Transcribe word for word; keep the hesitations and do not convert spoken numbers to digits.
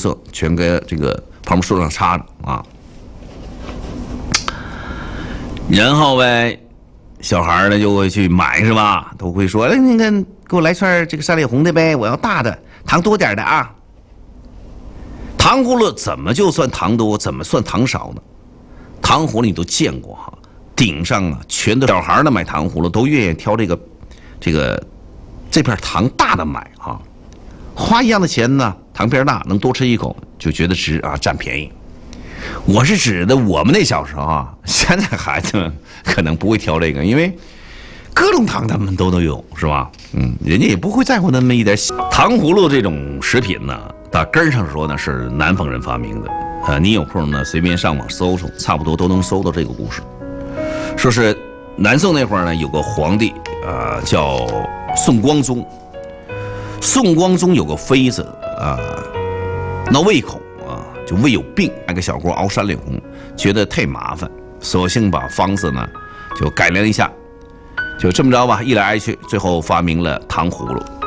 色，全搁这个泡沫塑料上插着啊。然后呗，小孩呢就会去买是吧？都会说，哎，那个给我来串这个山里红的呗，我要大的，糖多点的啊。糖葫芦怎么就算糖多，怎么算糖少呢？糖葫芦你都见过哈，顶上啊全都小孩呢买糖葫芦都愿意挑这个这个这片糖大的买啊，花一样的钱呢，糖片大能多吃一口就觉得值啊，占便宜。我是指的我们那小时候啊，现在孩子们可能不会挑这个，因为各种糖他们都都有是吧？嗯，人家也不会在乎那么一点。糖葫芦这种食品呢，打根上说呢是南方人发明的。呃，你有空呢，随便上网搜搜，差不多都能搜到这个故事。说是南宋那会儿呢，有个皇帝，啊、呃，叫宋光宗。宋光宗有个妃子，啊、呃，闹胃口啊，就胃有病，拿个小锅熬山里红，觉得太麻烦，索性把方子呢就改良一下，就这么着吧，一来二去，最后发明了糖葫芦。